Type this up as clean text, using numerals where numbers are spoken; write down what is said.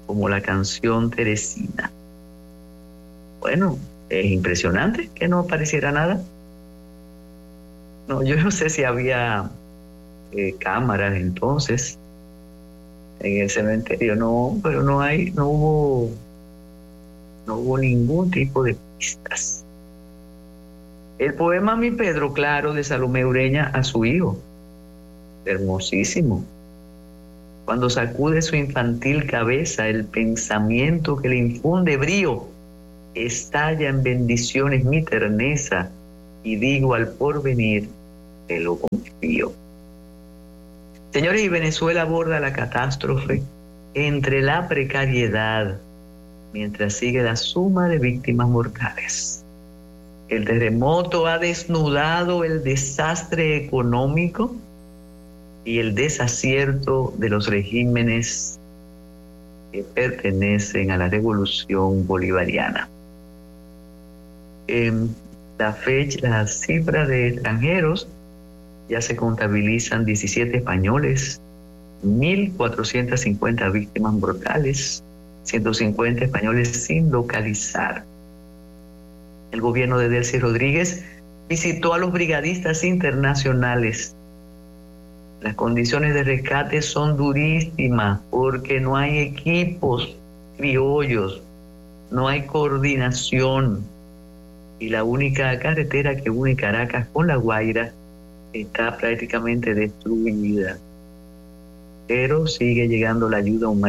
como la canción Teresina. Bueno, es impresionante que no apareciera nada. No, yo no sé si había cámaras entonces en el cementerio, no, pero no hubo ningún tipo de pistas. El poema Mi Pedro Claro de Salomé Ureña a su hijo, hermosísimo. Cuando sacude su infantil cabeza, el pensamiento que le infunde brío, estalla en bendiciones mi terneza, y digo al porvenir, te lo confío. Señores, y Venezuela aborda la catástrofe entre la precariedad, mientras sigue la suma de víctimas mortales. El terremoto ha desnudado el desastre económico y el desacierto de los regímenes que pertenecen a la revolución bolivariana. La cifra de extranjeros, ya se contabilizan 17 españoles, 1.450 víctimas mortales, 150 españoles sin localizar. El gobierno de Delcy Rodríguez visitó a los brigadistas internacionales. Las condiciones de rescate son durísimas porque no hay equipos criollos, no hay coordinación, y la única carretera que une Caracas con La Guaira está prácticamente destruida. Pero sigue llegando la ayuda humanitaria.